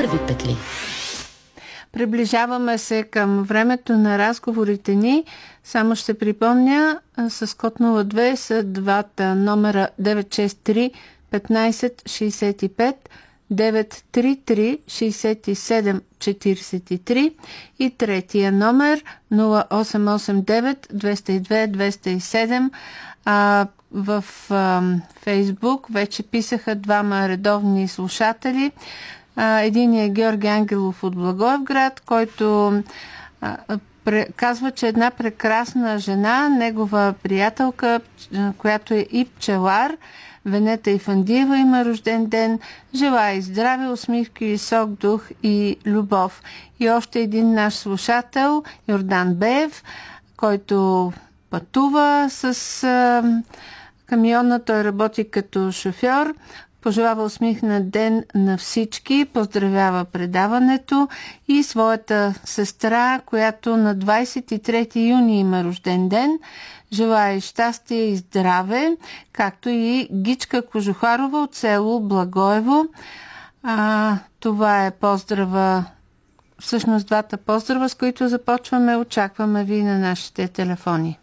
първи петли. Приближаваме се към времето на разговорите ни. Само ще припомня, с код 02 са двата номера 963 1565, 933 67 43 и третия номер 0889 202 207. В Фейсбук вече писаха двама редовни слушатели. Единият е Георги Ангелов от Благоевград, който казва, че една прекрасна жена, негова приятелка, която е и пчелар, Венета Ифандиева, има рожден ден. Желая и здраве, усмивки, висок дух и любов. И още един наш слушател, Йордан Беев, който пътува с камиона. Той работи като шофьор. Пожелава усмихнат ден на всички, поздравява предаването и своята сестра, която на 23 юни има рожден ден. Желая щастие и здраве, както и Гичка Кожухарова от село Благоево. Това е поздрава, всъщност двата поздрава, с които започваме. Очакваме ви на нашите телефони.